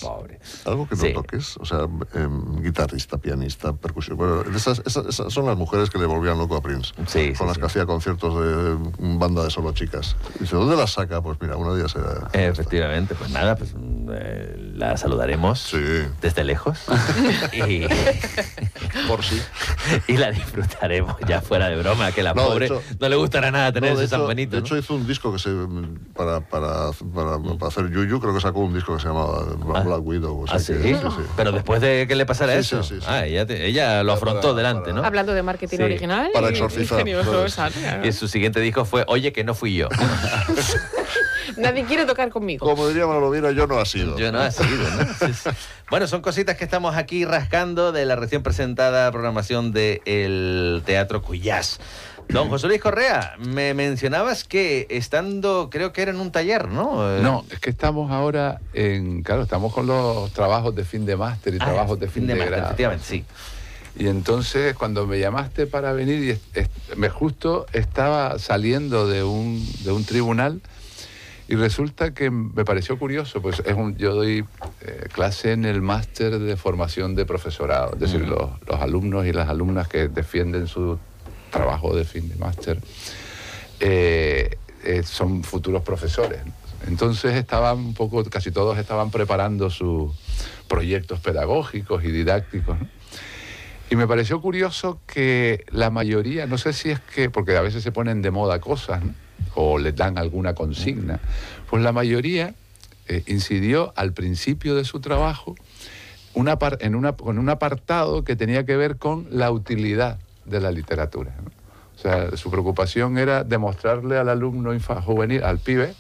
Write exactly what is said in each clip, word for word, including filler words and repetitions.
pobre. Algo que no Sí. toques, o sea, eh, guitarrista, pianista, percusión. Bueno, esas, esas, esas son las mujeres que le volvían loco a Prince. Sí, con sí, las sí. que hacía conciertos de mm, banda de solo chicas. Dice, ¿dónde las saca? Pues mira, una de ellas era... Efectivamente, pues nada, pues eh, la saludaremos Sí. desde lejos y, Por sí. y la disfrutaremos ya fuera de broma, que la No, de pobre hecho- no le gustará nada tener No, de ese San hecho, Benito, de ¿no? hecho hizo un disco que se para, para, para, para hacer Yuyu, creo que sacó un disco que se llamaba Ah. Black Widow. O sea ¿Ah, sí? que- sí, sí. Pero después de que le pasara Sí, eso. sí, sí, sí. Ah, ella, te- ella lo afrontó Para- delante, para- ¿no? Hablando de marketing Sí. original. Para y- exorcizar, ingenioso, ¿sabes? ¿sabes? Y su siguiente disco fue Oye, que no fui yo. Nadie quiere tocar conmigo. Como diría Manolo Viera, yo no ha sido. Yo no ha sido, ¿no? Sí, sí. Bueno, son cositas que estamos aquí rascando de la recién presentada programación del Teatro Cuyás. Don José Luis Correa, me mencionabas que estando, creo que era en un taller, ¿no? Eh, No, es que estamos ahora en, claro, estamos con los trabajos de fin de máster y ah, trabajos de fin de, máster, grado. efectivamente, sí. Y entonces cuando me llamaste para venir, y es- es- me justo estaba saliendo de un, de un tribunal y resulta que me pareció curioso, pues es un, yo doy eh, clase en el máster de formación de profesorado, es decir, Mm. los, los alumnos y las alumnas que defienden su trabajo de fin de máster eh, eh, son futuros profesores. Entonces estaban un poco, casi todos estaban preparando sus proyectos pedagógicos y didácticos, ¿no? Y me pareció curioso que la mayoría, no sé si es que, porque a veces se ponen de moda cosas, ¿no? O les dan alguna consigna, pues la mayoría eh, incidió al principio de su trabajo una par- en, una, con un apartado que tenía que ver con la utilidad de la literatura, ¿no? O sea, su preocupación era demostrarle al alumno infa- juvenil, al pibe,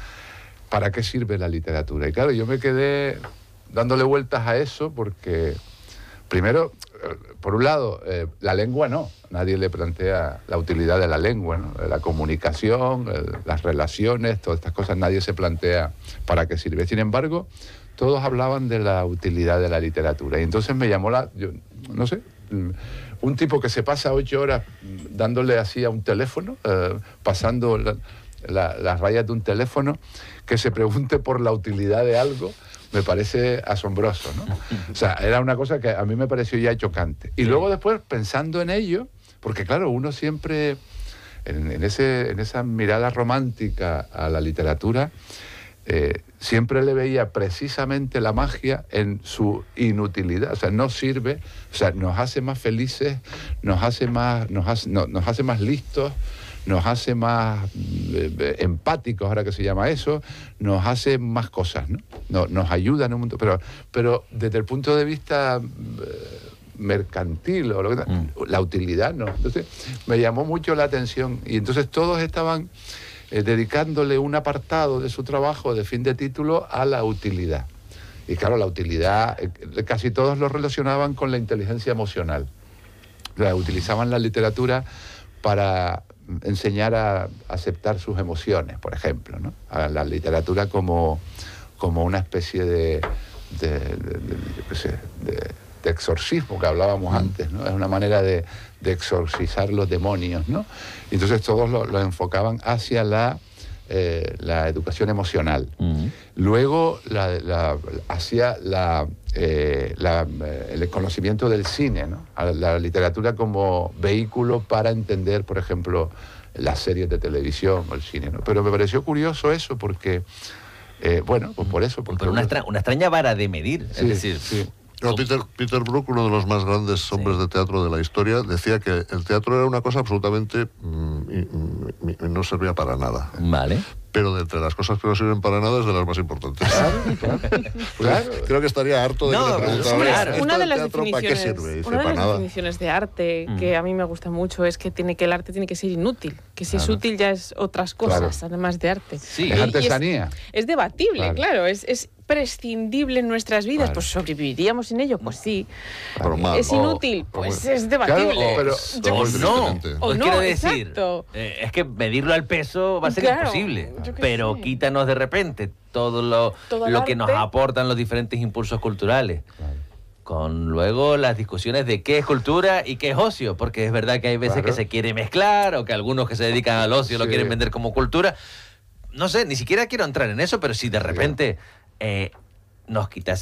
para qué sirve la literatura. Y claro, yo me quedé dándole vueltas a eso porque, primero, eh, por un lado, eh, la lengua no. Nadie le plantea la utilidad de la lengua, ¿no? La comunicación, el- las relaciones, todas estas cosas, nadie se plantea para qué sirve. Sin embargo, todos hablaban de la utilidad de la literatura. Y entonces me llamó la... Yo, no sé... Un tipo que se pasa ocho horas dándole así a un teléfono, eh, pasando la- la- las rayas de un teléfono, que se pregunte por la utilidad de algo, me parece asombroso, ¿no? O sea, era una cosa que a mí me pareció ya chocante. Y luego después, pensando en ello, porque claro, uno siempre, en, en, ese, en esa mirada romántica a la literatura, eh, siempre le veía precisamente la magia en su inutilidad. O sea, no sirve, o sea, nos hace más felices, nos hace más, nos hace, no, nos hace más listos, nos hace más eh, empáticos, ahora que se llama eso, nos hace más cosas, ¿no? No, nos ayuda en un mundo, pero, pero desde el punto de vista eh, mercantil o lo que sea, Mm. la utilidad no. Entonces me llamó mucho la atención y entonces todos estaban eh, dedicándole un apartado de su trabajo de fin de título a la utilidad. Y claro, la utilidad, eh, casi todos lo relacionaban con la inteligencia emocional. O sea, utilizaban la literatura para enseñar a aceptar sus emociones, por ejemplo, ¿no? A la literatura como, como una especie de, de, de- de- yo qué sé, de- de exorcismo que hablábamos antes, ¿no? Es una manera de, de exorcizar los demonios, ¿no? Y entonces todos lo, lo enfocaban hacia la, eh, la educación emocional. Mm. Luego la, la, hacia la, eh, la, eh, el conocimiento del cine, ¿no? A la literatura como vehículo para entender, por ejemplo, las series de televisión o el cine, ¿no? Pero me pareció curioso eso porque, eh, bueno, pues por eso. Porque Pero una, extra- una extraña vara de medir, Sí, es decir... sí. No, Peter, Peter Brook, uno de los más grandes hombres Sí. de teatro de la historia, decía que el teatro era una cosa absolutamente... mm, y- y- y no servía para nada. Vale. Pero de entre las cosas que no sirven para nada es de las más importantes. Claro, claro. Creo que estaría harto de No, que le pero preguntaran, hombre, "¿Esto Una de del las teatro para qué definiciones, sirve?" Y dice, una de para las nada. definiciones de arte Mm. que a mí me gusta mucho es que tiene que el arte tiene que ser inútil, que si es Claro. útil ya es otras cosas, Claro. además de arte. Sí. Y- Es y artesanía. Es, debatible, Claro. claro, es, es prescindible en nuestras vidas, Claro. pues sobreviviríamos sin ello, pues sí. Pero mal. Es inútil, O- pues o- es debatible. Claro, pero- Yo O qué sé. no, Evidentemente. O pues no, quiero decir, exacto. eh, es que medirlo al peso va a ser Claro, imposible, yo qué pero sé. quítanos de repente todo lo, Todo el lo que nos arte. aportan los diferentes impulsos culturales. Claro. Con luego las discusiones de qué es cultura y qué es ocio, porque es verdad que hay veces Claro. que se quiere mezclar o que algunos que se dedican al ocio lo Sí. quieren vender como cultura. No sé, ni siquiera quiero entrar en eso, pero si de repente eh, nos quitas